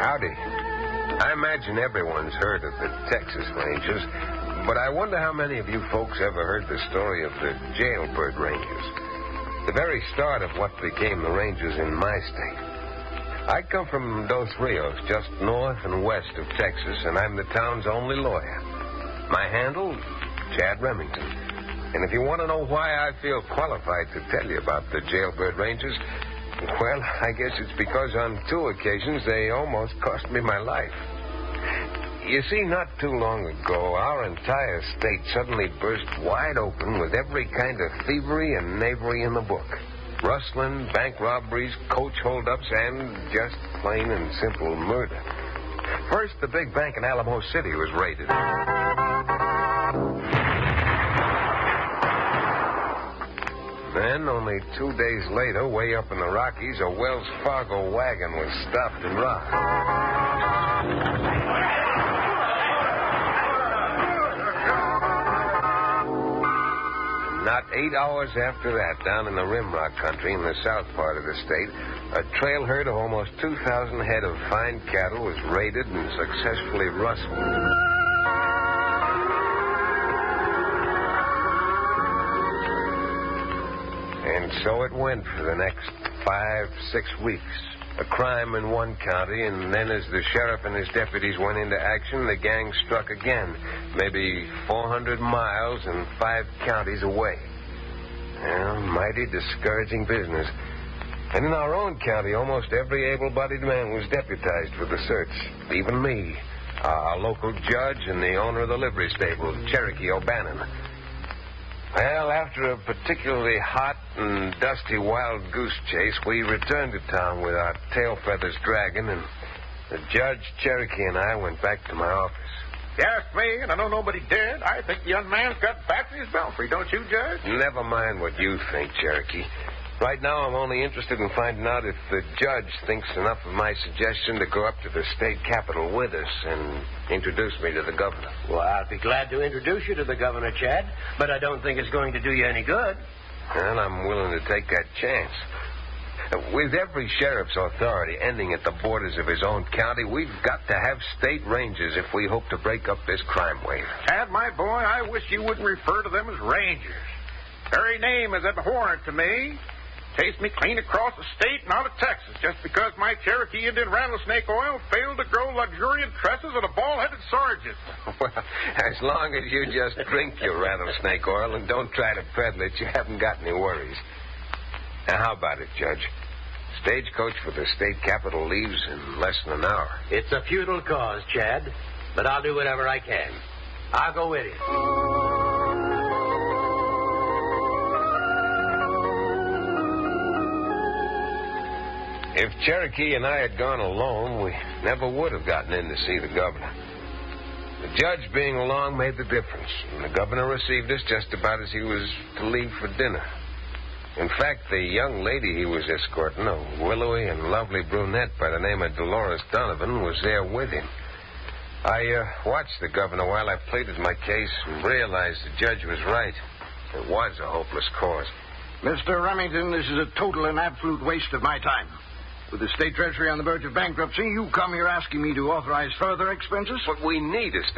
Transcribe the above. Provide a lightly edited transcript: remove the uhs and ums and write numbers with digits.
Howdy. I imagine everyone's heard of the Texas Rangers, but I wonder how many of you folks ever heard the story of the Jailbird Rangers, the very start of what became the Rangers in my state. I come from Dos Rios, just north and west of Texas, and I'm the town's only lawyer. My handle, Chad Remington. And if you want to know why I feel qualified to tell you about the Jailbird Rangers, well, I guess it's because on 2 occasions they almost cost me my life. You see, not too long ago, our entire state suddenly burst wide open with every kind of thievery and knavery in the book. Rustling, bank robberies, coach holdups, and just plain and simple murder. First, the big bank in Alamo City was raided. Then, only 2 days later, way up in the Rockies, a Wells Fargo wagon was stopped and robbed. Not 8 hours after that, down in the Rimrock country in the south part of the state, a trail herd of almost 2,000 head of fine cattle was raided and successfully rustled. And so it went for the next 5-6 weeks. A crime in one county, and then as the sheriff and his deputies went into action, the gang struck again, maybe 400 miles and 5 counties away. Well, mighty discouraging business. And in our own county, almost every able-bodied man was deputized for the search. Even me, our local judge and the owner of the livery stable, Cherokee O'Bannon. Well, after a particularly hot and dusty wild goose chase, we returned to town with our tail feathers dragging, and the judge, Cherokee, and I went back to my office. Yes, me, and I know nobody did. I think the young man's got back in his belfry, don't you, Judge? Never mind what you think, Cherokee. Right now, I'm only interested in finding out if the judge thinks enough of my suggestion to go up to the state capitol with us and introduce me to the governor. Well, I'll be glad to introduce you to the governor, Chad, but I don't think it's going to do you any good. And I'm willing to take that chance. With every sheriff's authority ending at the borders of his own county, we've got to have state rangers if we hope to break up this crime wave. Chad, my boy, I wish you wouldn't refer to them as rangers. Very name is abhorrent to me. Chased me clean across the state and out of Texas just because my Cherokee Indian rattlesnake oil failed to grow luxuriant tresses of a bald-headed sergeant. Well, as long as you just drink your rattlesnake oil and don't try to peddle it, you haven't got any worries. Now, how about it, Judge? Stagecoach for the state capitol leaves in less than an hour. It's a futile cause, Chad, but I'll do whatever I can. I'll go with you. If Cherokee and I had gone alone, we never would have gotten in to see the governor. The judge being along made the difference, and the governor received us just about as he was to leave for dinner. In fact, the young lady he was escorting, a willowy and lovely brunette by the name of Dolores Donovan, was there with him. I watched the governor while I pleaded my case and realized the judge was right. It was a hopeless cause. Mr. Remington, this is a total and absolute waste of my time. With the state treasury on the verge of bankruptcy, you come here asking me to authorize further expenses? But we need a